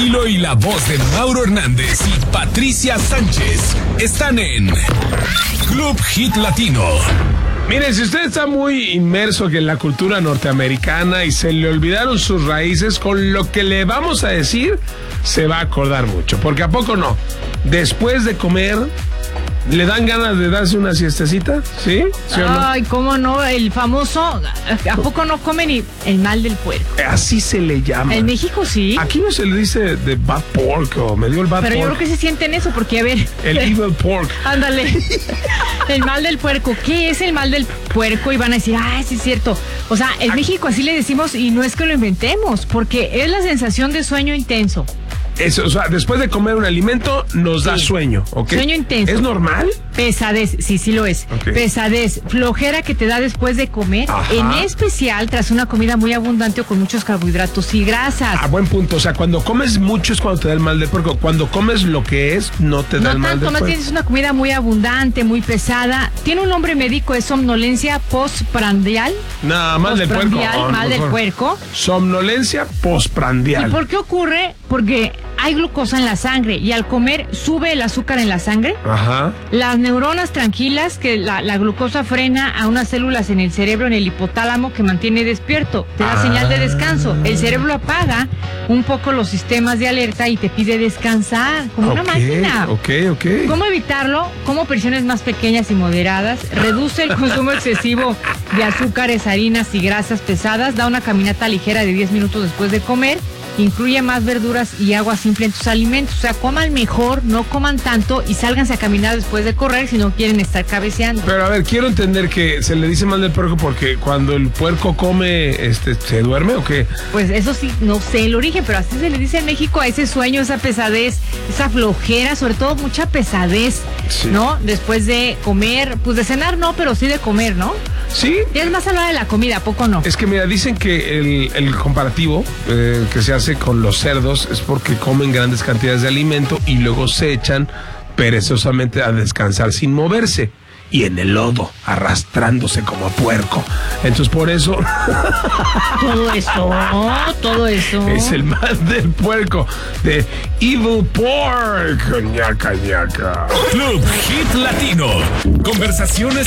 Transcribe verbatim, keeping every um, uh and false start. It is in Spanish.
estilo y la voz de Mauro Hernández y Patricia Sánchez están en Club Hit Latino. Miren, si usted está muy inmerso en la cultura norteamericana y se le olvidaron sus raíces, con lo que le vamos a decir, se va a acordar mucho. Porque ¿a poco no? Después de comer, ¿le dan ganas de darse una siestecita? ¿Sí? ¿Sí o no? Ay, cómo no, el famoso, ¿a poco no comen y el mal del puerco? Así se le llama. En México sí. Aquí no se le dice de bad pork o me dio el bad Pero pork. yo creo que se sienten eso, porque a ver. El evil pork. Ándale. El mal del puerco. ¿Qué es el mal del puerco? Y van a decir, ah, sí es cierto. O sea, en México así le decimos y no es que lo inventemos, porque es la sensación de sueño intenso. Eso, o sea, después de comer un alimento nos da Sí. sueño, ¿ok? Sueño intenso. ¿Es normal? Pesadez, sí, sí lo es. Okay. Pesadez, flojera que te da después de comer, Ajá. en especial tras una comida muy abundante o con muchos carbohidratos y grasas. A buen punto, o sea, cuando comes mucho es cuando te da el mal del puerco. Cuando comes lo que es, no te da No el mal tanto, del más puerco. bien es una comida muy abundante, muy pesada. Tiene un nombre médico, es somnolencia postprandial. Nada, mal del puerco. Postprandial, Oh, mal del mejor. puerco. Somnolencia ¿Y postprandial. por qué ocurre? Porque hay glucosa en la sangre y al comer sube el azúcar en la sangre. Ajá. Las neuronas tranquilas, que la, la glucosa frena a unas células en el cerebro, en el hipotálamo, que mantiene despierto. Te da Ah. señal de descanso. El cerebro apaga un poco los sistemas de alerta y te pide descansar, como una Ok, máquina. Ok, ok. ¿Cómo evitarlo? Como porciones más pequeñas y moderadas. Reduce el consumo excesivo de azúcares, harinas y grasas pesadas. Da una caminata ligera de diez minutos después de comer. Incluye más verduras y agua simple en tus alimentos. O sea, coman mejor, no coman tanto y sálganse a caminar después de correr si no quieren estar cabeceando. Pero a ver, quiero entender que se le dice mal del puerco porque cuando el puerco come, este, ¿se duerme o qué? Pues eso sí, no sé el origen, pero así se le dice en México a ese sueño, esa pesadez, esa flojera, sobre todo mucha pesadez, Sí. ¿no? Después de comer, pues de cenar no, pero sí de comer, ¿no? Sí. Y es más hablar de la comida, ¿a poco no? Es que mira, dicen que el, el comparativo eh, que se hace con los cerdos es porque comen grandes cantidades de alimento y luego se echan perezosamente a descansar sin moverse y en el lodo, arrastrándose como puerco. Entonces por eso Todo eso, todo eso. es el mal del puerco, de evil pork. Ñaca, ñaca. Club Hit Latino. Conversaciones